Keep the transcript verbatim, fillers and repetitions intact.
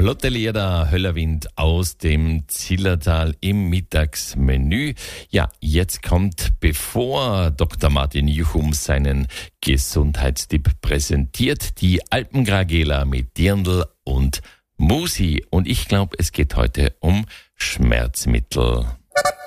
Lottelierter Höllerwind aus dem Zillertal im Mittagsmenü. Ja, jetzt kommt, bevor Doktor Martin Juchum seinen Gesundheitstipp präsentiert, die Alpengragela mit Dirndl und Musi. Und ich glaube, es geht heute um Schmerzmittel.